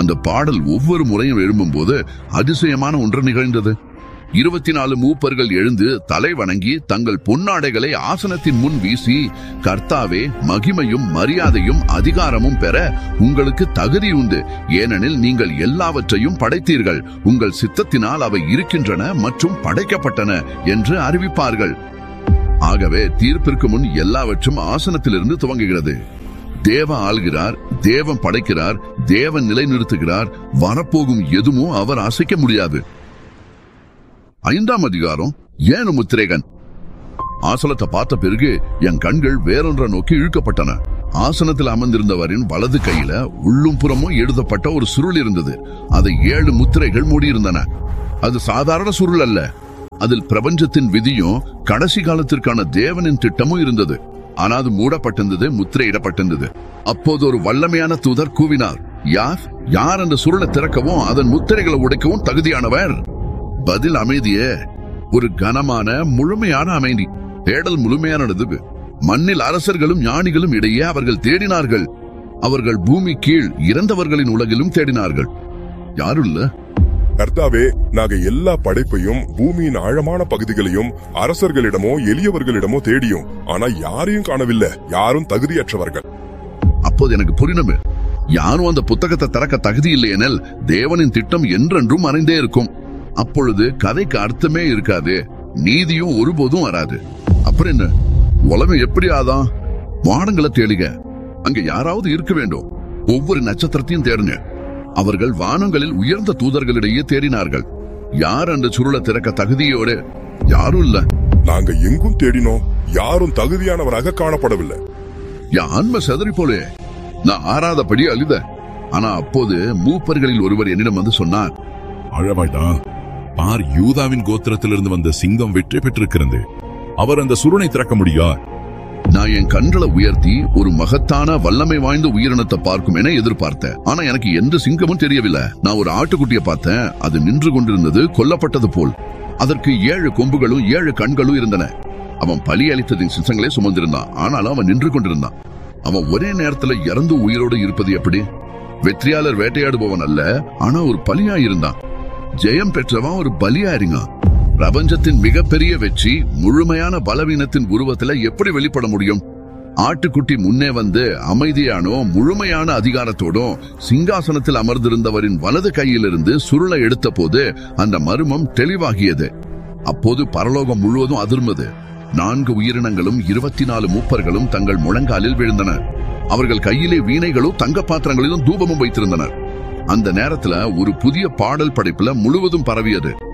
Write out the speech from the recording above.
அந்த பாடல் ஒவ்வொரு முறையும் எழும்பும் போது அதிசயமான ஒன்று நிகழ்ந்தது. 24 மூப்பர்கள் எழுந்து தலை வணங்கி தங்கள் பொன்னாடைகளை ஆசனத்தின் முன் வீசி, கர்த்தாவே, மகிமையும் மரியாதையும் அதிகாரமும் பெற உங்களுக்கு தகுதி உண்டு, ஏனெனில் நீங்கள் எல்லாவற்றையும் படைத்தீர்கள், உங்கள் சித்தத்தினால் அவை இருக்கின்றன மற்றும் படைக்கப்பட்டன என்று அறிவிப்பார்கள். ஆகவே தீர்ப்பிற்கு முன் எல்லாவற்றும் ஆசனத்திலிருந்து துவங்குகிறது. தேவன் ஆள்கிறார், தேவன் படைக்கிறார், தேவன் நிலைநிறுத்துகிறார். வரப்போகும் எதுவும் அவர் அசைக்க முடியாது. 5ஆம் அதிகாரம் 7 முத்திரைகள். ஆசனத்தை பார்த்த பிறகு என் கண்கள் வேறொன்ற நோக்கி இழுக்கப்பட்டன. ஆசனத்தில் அமர்ந்திருந்தவரின் வலது கையில உள்ளும் புறமும் எழுதப்பட்ட ஒரு சுருள் இருந்தது. அதை 7 முத்திரைகள் மூடியிருந்தன. அது சாதாரண சுருள் அல்ல. அதில் பிரபஞ்சத்தின் விதியும் கடைசி காலத்திற்கான தேவனின் திட்டமும் இருந்தது. ஆனா அது மூடப்பட்டிருந்தது, முத்திரையிடப்பட்டிருந்தது. அப்போது ஒரு வல்லமையான தூதர் கூவினார், யார் அந்த சுருளை திறக்கவும் அதன் முத்திரைகளை உடைக்கவும் தகுதியானவர்? பதில் அமைதியே, ஒரு கனமான முழுமையான அமைதி. தேடல் முழுமையானது. மண்ணில் அரசர்களும் ஞானிகளும் இடையே அவர்கள் தேடினார்கள். அவர்கள் பூமி கீழ் இறந்தவர்களின் உலகிலும் தேடினார்கள். யாரும் இல்ல. கர்த்தாவே, நாங்க எல்லா படைப்பையும் பூமியின் ஆழமான பகுதிகளையும் அரசர்களிடமோ எளியவர்களிடமோ தேடியும், ஆனா யாரையும் காணவில்லை. யாரும் தகுதியற்றவர்கள். அப்போது எனக்கு புரியுமே, யாரும் அந்த புத்தகத்தை திறக்க தகுதி இல்லை எனில் தேவனின் திட்டம் என்றென்றும் மறைந்தே இருக்கும். அப்பொழுது கதைக்கு அர்த்தமே இருக்காது, நீதியும் ஒருபோதும் வராது. அப்புறம் என்ன, உலகம் எப்படி ஆதான்? வானங்களை தேடுக, அங்க யாராவது இருக்க வேண்டும். ஒவ்வொரு நட்சத்திரத்தையும் தேடுங்க. அவர்கள் வானங்களில் உயர்ந்த தூதர்களிடையே தேடினார்கள். யார் அந்த சுருளை திறக்க தகுதியோடு? யாரும் இல்ல. நாங்க எங்கும் தேடினோம், யாரும் தகுதியானவராக காணப்படவில்லை. என் ஆன்ம செதறி போலே, நான் ஆறாதபடி அழுத. ஆனா அப்போது மூப்பர்களில் ஒருவர் என்னிடம் வந்து சொன்னார், அழவாய்தான் பார், யூதாவின் கோத்திரத்திலிருந்து வந்த சிங்கம் வெற்றி பெற்றிருக்கிறது. அவர் அந்த சுருளை திறக்க முடியா? நான் என் கண்களை உயர்த்தி ஒரு மகத்தான வல்லமை வாய்ந்த உயிரினத்தை பார்க்கும் என எதிர்பார்த்தேன். ஆனா எனக்கு எந்த சிங்கமும் தெரியவில்லை. நான் ஒரு ஆட்டுக்குட்டியை பார்த்தேன். அது நின்று கொண்டிருந்தது, கொல்லப்பட்டது போல். அதற்கு 7 கொம்புகளும் 7 கண்களும் இருந்தன. அவன் பலி அளித்ததின் சிசங்களே சுமந்திருந்தான். ஆனாலும் அவன் நின்று கொண்டிருந்தான். அவன் ஒரே நேரத்துல இறந்து உயிரோடு இருப்பது எப்படி? வெற்றியாளர் வேட்டையாடுபவன் அல்ல, ஆனா ஒரு பலியா இருந்தான். ஜெயம் பெற்றவன் ஒரு பலியா இருங்க. பிரபஞ்சத்தின் மிகப்பெரிய வெற்றி முழுமையான பலவீனத்தின் உருவத்துல எப்படி வெளிப்பட முடியும்? ஆட்டுக்குட்டி முன்னே வந்து அமைதியானோ முழுமையான அதிகாரத்தோடும் சிங்காசனத்தில் அமர்ந்திருந்தவரின் வலது கையிலிருந்து சுருளை எடுத்த போது அந்த மர்மம் தெளிவாகியது. அப்போது பரலோகம் முழுவதும் அதிர்ந்தது. 4 உயிரினங்களும் 24 மூப்பர்களும் தங்கள் முழங்காலில் விழுந்தனர். அவர்கள் கையிலே வீணைகளும் தங்க பாத்திரங்களிலும் தூபமும் வைத்திருந்தனர். அந்த நேரத்துல ஒரு புதிய பாடல் படைப்புல முழுவதும் பரவியது.